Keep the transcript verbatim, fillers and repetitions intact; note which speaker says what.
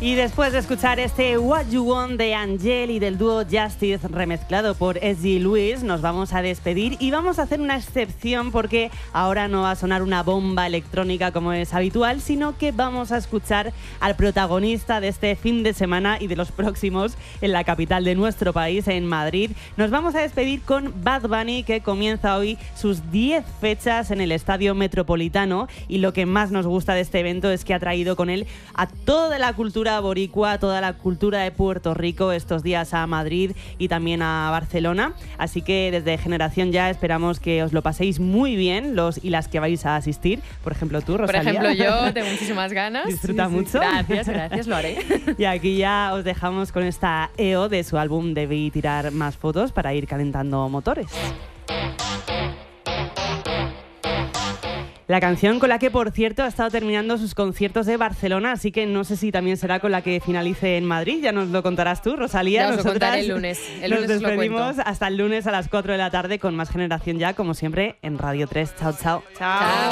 Speaker 1: Y después de escuchar este What You Want de Angel y del dúo Justice remezclado por S G Lewis, nos vamos a despedir y vamos a hacer una excepción porque ahora no va a sonar una bomba electrónica como es habitual, sino que vamos a escuchar al protagonista de este fin de semana y de los próximos en la capital de nuestro país, en Madrid. Nos vamos a despedir con Bad Bunny, que comienza hoy sus diez fechas en el Estadio Metropolitano, y lo que más nos gusta de este evento es que ha traído con él a toda la cultura boricua, toda la cultura de Puerto Rico estos días a Madrid y también a Barcelona. Así que desde Generación Ya esperamos que os lo paséis muy bien, los y las que vais a asistir. Por ejemplo, tú, Rosalía.
Speaker 2: Por ejemplo, yo tengo muchísimas ganas.
Speaker 1: Disfruta
Speaker 2: sí, sí,
Speaker 1: mucho.
Speaker 2: Gracias, gracias, lo haré.
Speaker 1: Y aquí ya os dejamos con esta E O de su álbum Debí tirar más fotos para ir calentando motores. La canción con la que, por cierto, ha estado terminando sus conciertos de Barcelona, así que no sé si también será con la que finalice en Madrid. Ya nos lo contarás tú, Rosalía.
Speaker 2: Ya os lo contaré el lunes. El
Speaker 1: nos
Speaker 2: lunes
Speaker 1: despedimos
Speaker 2: os lo cuento.
Speaker 1: hasta el lunes a las cuatro de la tarde con más Generación Ya, como siempre, en Radio tres. Chao, chao.
Speaker 2: Chao.